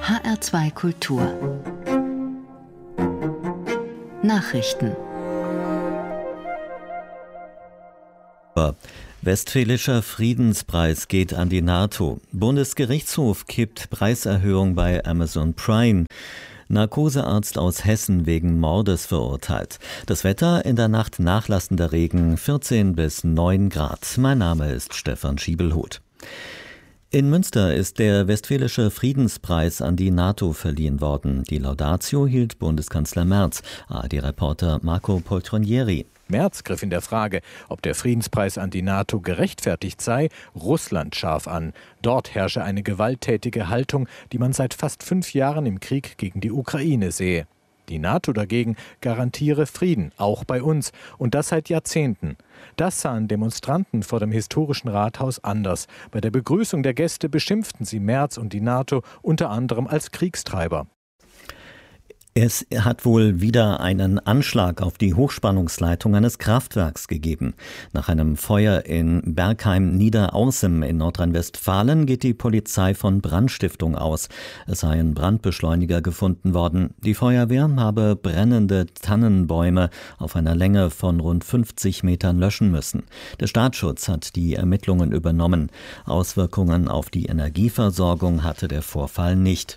HR2 Kultur Nachrichten. Westfälischer Friedenspreis geht an die NATO. Bundesgerichtshof kippt Preiserhöhung bei Amazon Prime. Narkosearzt aus Hessen wegen Mordes verurteilt. Das Wetter: in der Nacht nachlassender Regen, 14 bis 9 Grad. Mein Name ist Stefan Schiebelhuth. In Münster ist der Westfälische Friedenspreis an die NATO verliehen worden. Die Laudatio hielt Bundeskanzler Merz. ARD-Reporter Marco Poltronieri. Merz griff in der Frage, ob der Friedenspreis an die NATO gerechtfertigt sei, Russland scharf an. Dort herrsche eine gewalttätige Haltung, die man seit fast 5 Jahren im Krieg gegen die Ukraine sehe. Die NATO dagegen garantiere Frieden, auch bei uns, und das seit Jahrzehnten. Das sahen Demonstranten vor dem historischen Rathaus anders. Bei der Begrüßung der Gäste beschimpften sie Merz und die NATO unter anderem als Kriegstreiber. Es hat wohl wieder einen Anschlag auf die Hochspannungsleitung eines Kraftwerks gegeben. Nach einem Feuer in Bergheim-Niederaußem in Nordrhein-Westfalen geht die Polizei von Brandstiftung aus. Es seien Brandbeschleuniger gefunden worden. Die Feuerwehr habe brennende Tannenbäume auf einer Länge von rund 50 Metern löschen müssen. Der Staatsschutz hat die Ermittlungen übernommen. Auswirkungen auf die Energieversorgung hatte der Vorfall nicht.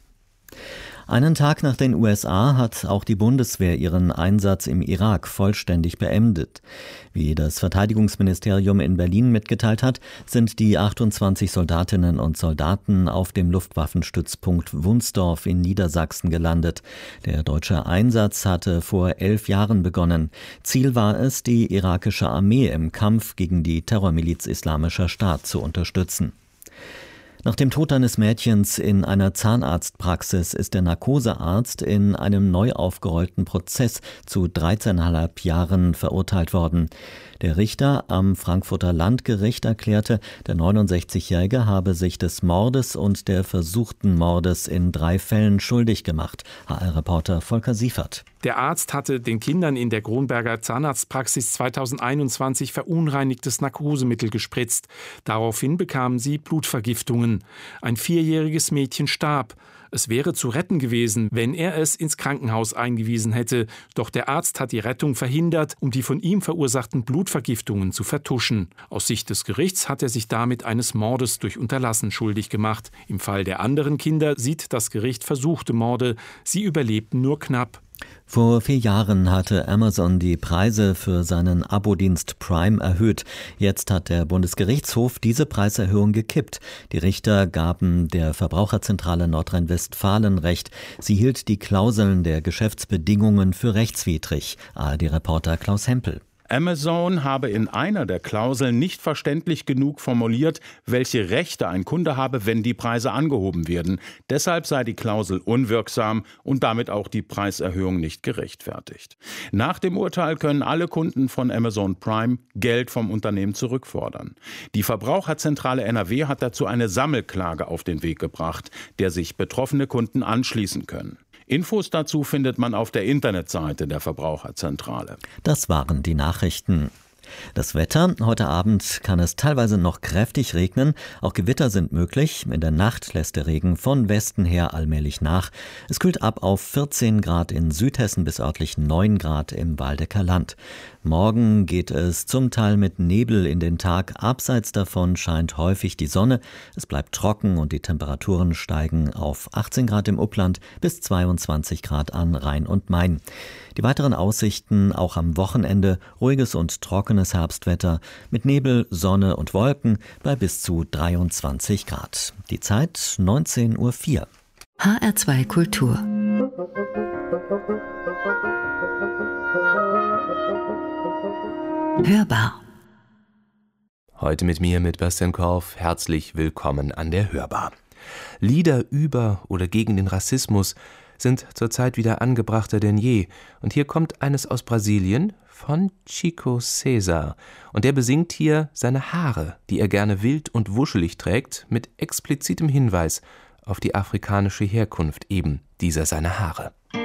Einen Tag nach den USA hat auch die Bundeswehr ihren Einsatz im Irak vollständig beendet. Wie das Verteidigungsministerium in Berlin mitgeteilt hat, sind die 28 Soldatinnen und Soldaten auf dem Luftwaffenstützpunkt Wunsdorf in Niedersachsen gelandet. Der deutsche Einsatz hatte vor 11 Jahren begonnen. Ziel war es, die irakische Armee im Kampf gegen die Terrormiliz Islamischer Staat zu unterstützen. Nach dem Tod eines Mädchens in einer Zahnarztpraxis ist der Narkosearzt in einem neu aufgerollten Prozess zu 13,5 Jahren verurteilt worden. Der Richter am Frankfurter Landgericht erklärte, der 69-Jährige habe sich des Mordes und der versuchten Mordes in 3 Fällen schuldig gemacht. HR-Reporter Volker Siefert. Der Arzt hatte den Kindern in der Kronberger Zahnarztpraxis 2021 verunreinigtes Narkosemittel gespritzt. Daraufhin bekamen sie Blutvergiftungen. Ein 4-jähriges Mädchen starb. Es wäre zu retten gewesen, wenn er es ins Krankenhaus eingewiesen hätte. Doch der Arzt hat die Rettung verhindert, um die von ihm verursachten Blutvergiftungen zu vertuschen. Aus Sicht des Gerichts hat er sich damit eines Mordes durch Unterlassen schuldig gemacht. Im Fall der anderen Kinder sieht das Gericht versuchte Morde. Sie überlebten nur knapp. Vor 4 Jahren hatte Amazon die Preise für seinen Abo-Dienst Prime erhöht. Jetzt hat der Bundesgerichtshof diese Preiserhöhung gekippt. Die Richter gaben der Verbraucherzentrale Nordrhein-Westfalen Recht. Sie hielt die Klauseln der Geschäftsbedingungen für rechtswidrig. ARD-Reporter Klaus Hempel. Amazon habe in einer der Klauseln nicht verständlich genug formuliert, welche Rechte ein Kunde habe, wenn die Preise angehoben werden. Deshalb sei die Klausel unwirksam und damit auch die Preiserhöhung nicht gerechtfertigt. Nach dem Urteil können alle Kunden von Amazon Prime Geld vom Unternehmen zurückfordern. Die Verbraucherzentrale NRW hat dazu eine Sammelklage auf den Weg gebracht, der sich betroffene Kunden anschließen können. Infos dazu findet man auf der Internetseite der Verbraucherzentrale. Das waren die Nachrichten. Das Wetter: heute Abend kann es teilweise noch kräftig regnen, auch Gewitter sind möglich. In der Nacht lässt der Regen von Westen her allmählich nach. Es kühlt ab auf 14 Grad in Südhessen bis örtlich 9 Grad im Waldecker Land. Morgen geht es zum Teil mit Nebel in den Tag. Abseits davon scheint häufig die Sonne. Es bleibt trocken und die Temperaturen steigen auf 18 Grad im Upland bis 22 Grad an Rhein und Main. Die weiteren Aussichten auch am Wochenende: ruhiges und trockenes Herbstwetter mit Nebel, Sonne und Wolken bei bis zu 23 Grad. Die Zeit 19:04 Uhr. HR2 Kultur. Hörbar. Heute mit mir, mit Bastian Korf. Herzlich willkommen an der Hörbar. Lieder über oder gegen den Rassismus sind zurzeit wieder angebrachter denn je. Und hier kommt eines aus Brasilien von Chico César. Und der besingt hier seine Haare, die er gerne wild und wuschelig trägt, mit explizitem Hinweis auf die afrikanische Herkunft eben dieser seiner Haare.